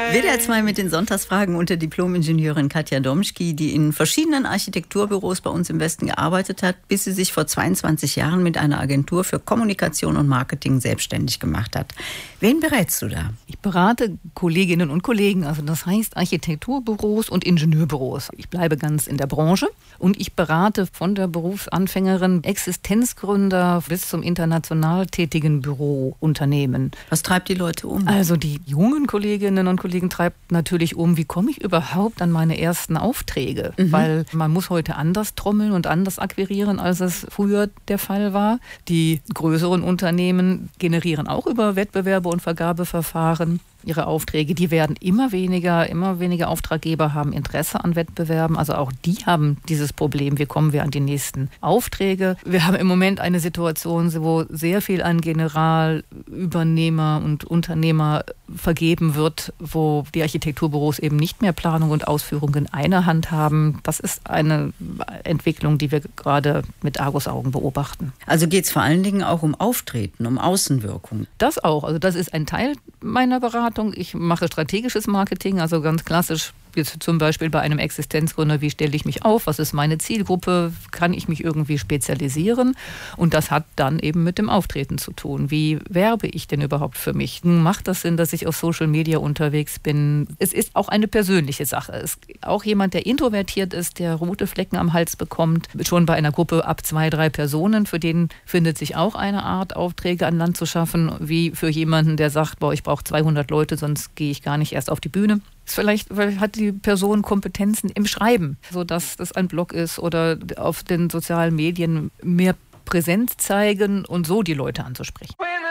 WDR 2 mit den Sonntagsfragen und der Diplom-Ingenieurin Katja Domschki, die in verschiedenen Architekturbüros bei uns im Westen gearbeitet hat, bis sie sich vor 22 Jahren mit einer Agentur für Kommunikation und Marketing selbstständig gemacht hat. Wen berätst du da? Ich berate Kolleginnen und Kollegen, also das heißt Architekturbüros und Ingenieurbüros. Ich bleibe ganz in der Branche und ich berate von der Berufsanfängerin Existenzgründer bis zum international tätigen Bürounternehmen. Was treibt die Leute um? Also die jungen Kolleginnen und Kollegen treibt natürlich um, wie komme ich überhaupt an meine ersten Aufträge? Weil man muss heute anders trommeln und anders akquirieren, als es früher der Fall war. Die größeren Unternehmen generieren auch über Wettbewerbe und Vergabeverfahren ihre Aufträge. Die werden immer weniger Auftraggeber haben Interesse an Wettbewerben. Also auch die haben dieses Problem, wie kommen wir an die nächsten Aufträge. Wir haben im Moment eine Situation, wo sehr viel an Generalübernehmer und Unternehmer vergeben wird, wo die Architekturbüros eben nicht mehr Planung und Ausführung in einer Hand haben. Das ist eine Entwicklung, die wir gerade mit Argusaugen beobachten. Also geht es vor allen Dingen auch um Auftreten, um Außenwirkung? Das auch. Also das ist ein Teil meiner Beratung. Ich mache strategisches Marketing, also ganz klassisch jetzt zum Beispiel bei einem Existenzgründer, wie stelle ich mich auf, was ist meine Zielgruppe, kann ich mich irgendwie spezialisieren? Und das hat dann eben mit dem Auftreten zu tun. Wie werbe ich denn überhaupt für mich? Macht das Sinn, dass ich auf Social Media unterwegs bin? Es ist auch eine persönliche Sache. Es ist auch jemand, der introvertiert ist, der rote Flecken am Hals bekommt, schon bei einer Gruppe ab 2, 3 Personen, für den findet sich auch eine Art, Aufträge an Land zu schaffen, wie für jemanden, der sagt, boah, ich brauche 200 Leute, sonst gehe ich gar nicht erst auf die Bühne. Vielleicht hat die Person Kompetenzen im Schreiben, sodass das ein Blog ist oder auf den sozialen Medien mehr Präsenz zeigen und so die Leute anzusprechen.